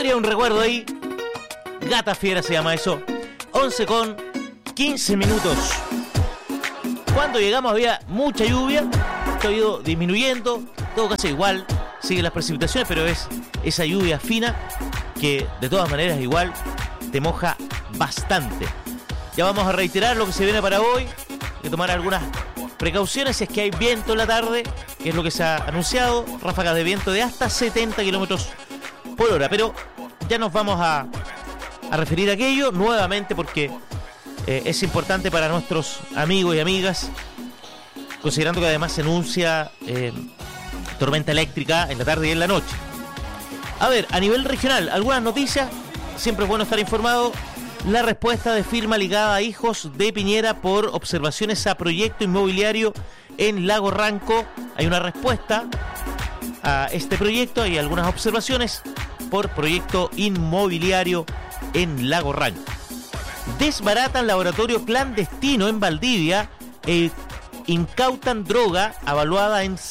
diría un recuerdo ahí. Gata Fiera se llama eso. 11:15. Cuando llegamos había mucha lluvia. Esto ha ido disminuyendo. Todo casi igual. Siguen las precipitaciones, pero es esa lluvia fina que de todas maneras igual te moja bastante. Ya vamos a reiterar lo que se viene para hoy. Hay que tomar algunas precauciones si es que hay viento en la tarde, que es lo que se ha anunciado. Ráfagas de viento de hasta 70 kilómetros por hora. Pero ya nos vamos a referir a aquello nuevamente porque es importante para nuestros amigos y amigas, considerando que además se anuncia tormenta eléctrica en la tarde y en la noche. A ver, a nivel regional, algunas noticias, siempre es bueno estar informado. La respuesta de firma ligada a hijos de Piñera por observaciones a proyecto inmobiliario en Lago Ranco. Hay una respuesta a este proyecto, hay algunas observaciones por proyecto inmobiliario en Lago Ranco. Desbaratan laboratorio clandestino en Valdivia e incautan droga avaluada en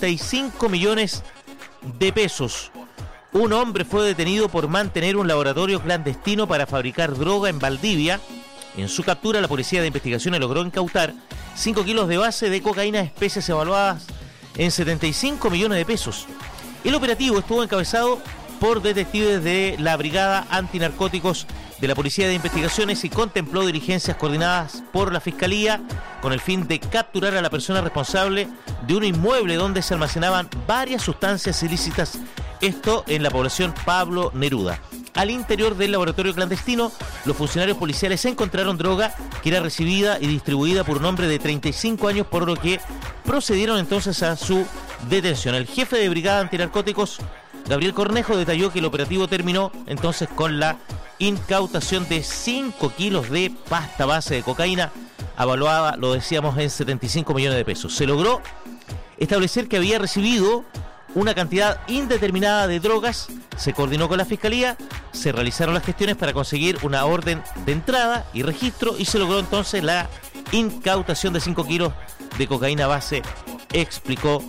75 millones de pesos. Un hombre fue detenido por mantener un laboratorio clandestino para fabricar droga en Valdivia. En su captura, la Policía de Investigaciones logró incautar 5 kilos de base de cocaína, especies evaluadas en 75 millones de pesos. El operativo estuvo encabezado por detectives de la Brigada Antinarcóticos de la Policía de Investigaciones y contempló diligencias coordinadas por la Fiscalía con el fin de capturar a la persona responsable de un inmueble donde se almacenaban varias sustancias ilícitas, esto en la población Pablo Neruda. Al interior del laboratorio clandestino, los funcionarios policiales encontraron droga que era recibida y distribuida por un hombre de 35 años, por lo que procedieron entonces a su detención. El jefe de Brigada Antinarcóticos, Gabriel Cornejo, detalló que el operativo terminó entonces con la incautación de 5 kilos de pasta base de cocaína, avaluada, lo decíamos, en 75 millones de pesos. Se logró establecer que había recibido una cantidad indeterminada de drogas, se coordinó con la Fiscalía, se realizaron las gestiones para conseguir una orden de entrada y registro y se logró entonces la incautación de 5 kilos de cocaína base, explicó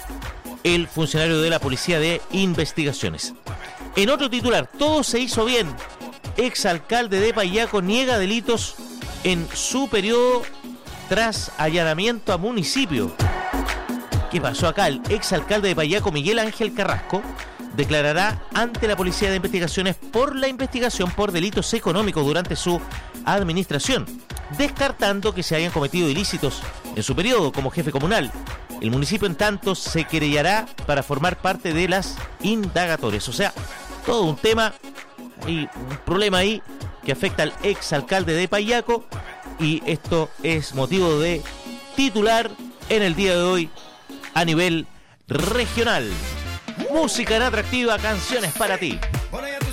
el funcionario de la Policía de Investigaciones. En otro titular, todo se hizo bien. Exalcalde de Payaco niega delitos en su periodo tras allanamiento a municipio. ¿Qué pasó acá? El exalcalde de Payaco, Miguel Ángel Carrasco, declarará ante la Policía de Investigaciones por la investigación por delitos económicos durante su administración, descartando que se hayan cometido ilícitos en su periodo como jefe comunal. El municipio, en tanto, se querellará para formar parte de las indagatorias. O sea, todo un tema y un problema ahí que afecta al exalcalde de Payaco, y esto es motivo de titular en el día de hoy a nivel regional. Música en Atractiva, canciones para ti.